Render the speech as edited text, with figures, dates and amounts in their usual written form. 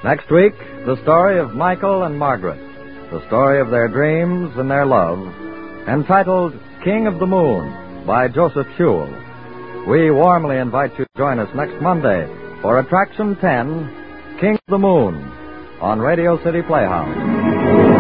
Next week, the story of Michael and Margaret, the story of their dreams and their love, entitled King of the Moon by Joseph Sewell. We warmly invite you to join us next Monday for Attraction 10, King of the Moon, on Radio City Playhouse.